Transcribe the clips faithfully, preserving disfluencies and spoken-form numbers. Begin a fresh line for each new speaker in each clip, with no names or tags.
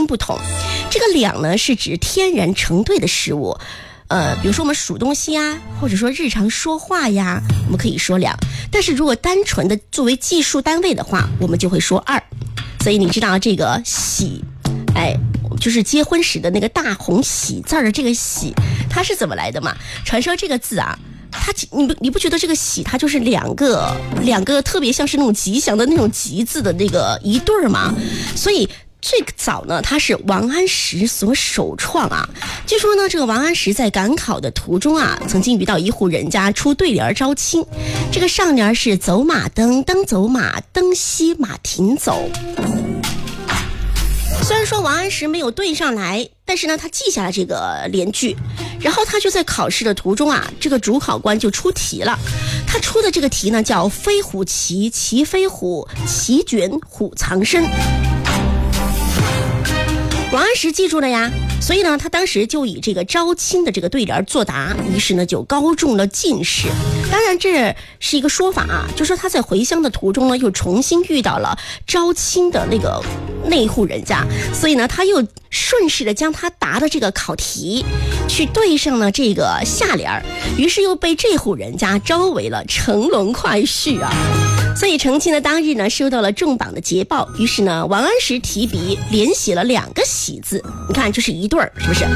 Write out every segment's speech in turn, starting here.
音不同。这个两呢是指天然成对的事物，呃，比如说我们数东西呀，或者说日常说话呀，我们可以说两。但是如果单纯的作为计数单位的话，我们就会说二。所以你知道这个喜，哎，就是结婚时的那个大红喜字的这个喜，它是怎么来的嘛？传说这个字啊，它你不你不觉得这个喜它就是两个两个特别像是那种吉祥的那种吉字的那个一对儿嘛？所以最早呢，它是王安石所首创啊。据说呢，这个王安石在赶考的途中啊，曾经遇到一户人家出对联招亲，这个上联是走马灯，灯走马，灯熄马停走。虽然说王安石没有对上来，但是呢，他记下了这个联句，然后他就在考试的途中啊，这个主考官就出题了。他出的这个题呢，叫飞虎骑，骑飞虎，骑卷虎藏身。王安石记住了呀，所以呢，他当时就以这个招亲的这个对联作答，于是呢就高中了进士。当然这是一个说法啊，就说他在回乡的途中呢，又重新遇到了招亲的那个那户人家，所以呢，他又顺势的将他答的这个考题去对上了这个下联，于是又被这户人家招为了乘龙快婿啊。所以成亲的当日呢，收到了重磅的捷报，于是呢，王安石提笔连写了两个喜字，你看这是一对儿，是不是？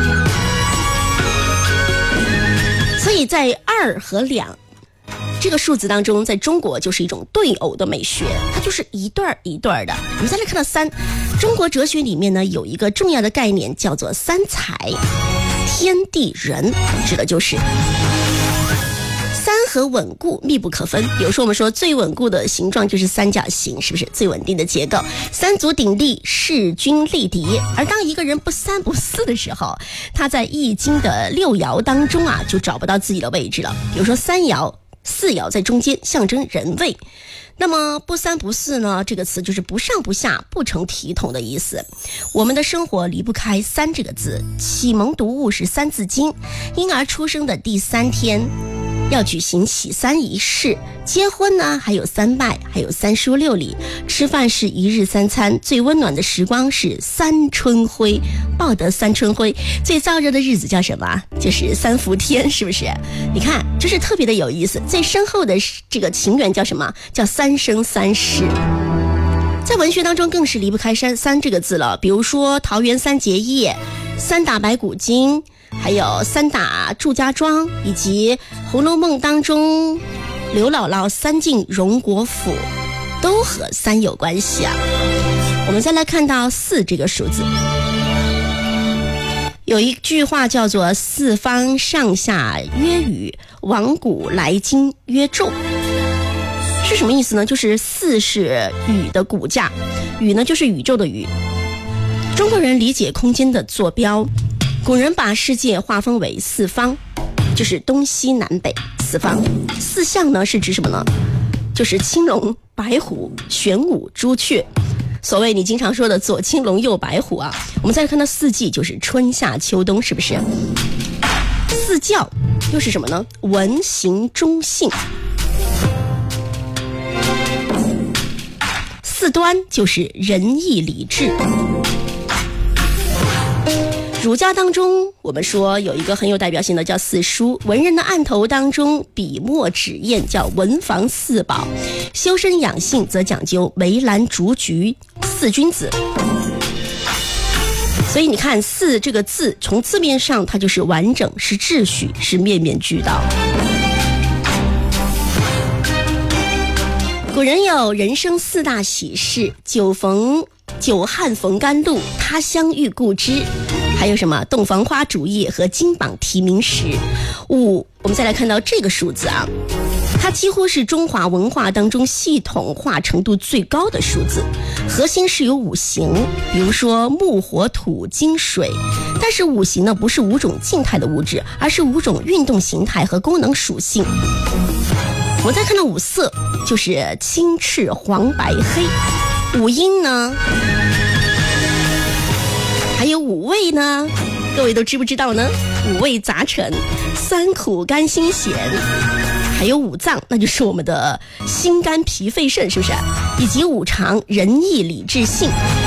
所以在二和两这个数字当中，在中国就是一种对偶的美学，它就是一对儿一对儿的。我们再来看到三，中国哲学里面呢有一个重要的概念叫做三才，天地人，指的就是三和稳固密不可分。比如说我们说最稳固的形状就是三角形，是不是最稳定的结构？三足鼎立，势均力敌。而当一个人不三不四的时候，他在易经的六爻当中啊，就找不到自己的位置了。比如说三爻四爻在中间，象征人位。那么不三不四呢，这个词就是不上不下，不成体统的意思。我们的生活离不开三这个字，启蒙读物是三字经，婴儿出生的第三天要举行启三仪式，结婚呢还有三拜，还有三书六礼，吃饭是一日三餐，最温暖的时光是三春晖，报得三春晖。最燥热的日子叫什么？就是三伏天，是不是？你看就是特别的有意思。最深厚的这个情缘叫什么？叫三生三世。在文学当中更是离不开三三这个字了，比如说桃园三结义，三打白骨精，还有三打祝家庄，以及《红楼梦》当中刘姥姥三进荣国府，都和三有关系啊。我们再来看到四这个数字，有一句话叫做四方上下曰宇，往古来今曰宙。是什么意思呢？就是四是宇的骨架，宇呢就是宇宙的宇。中国人理解空间的坐标，古人把世界划分为四方，就是东西南北四方。四象呢是指什么呢？就是青龙、白虎、玄武、朱雀。所谓你经常说的左青龙右白虎啊。我们再看到四季，就是春夏秋冬，是不是？四教又是什么呢？文行忠信。四端就是仁义礼智。儒家当中我们说有一个很有代表性的叫四书，文人的案头当中笔墨纸砚叫文房四宝，修身养性则讲究围栏竹菊四君子。所以你看四这个字从字面上它就是完整，是秩序，是面面俱到。古人有人生四大喜事，久逢久旱逢甘露，他乡遇故知，还有什么洞房花烛夜和金榜题名时。五，我们再来看到这个数字啊，它几乎是中华文化当中系统化程度最高的数字。核心是有五行，比如说木火土金水，但是五行呢不是五种静态的物质，而是五种运动形态和功能属性。我们再看到五色，就是青赤黄白黑。五音呢，还有五味呢，各位都知不知道呢？五味杂陈，酸苦甘辛咸，还有五脏，那就是我们的心肝脾肺肾，是不是？以及五常，仁义礼智信。